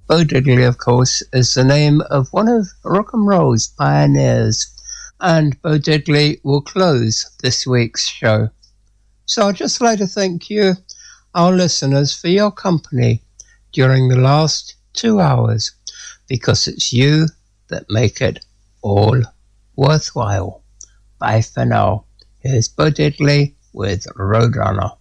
Bo Diddley, of course, is the name of one of rock and roll's pioneers, and Bo Diddley will close this week's show. So I'd just like to thank you, our listeners, for your company during the last 2 hours, because it's you that make it all worthwhile. Bye for now. Here's Bo Diddley with Roadrunner.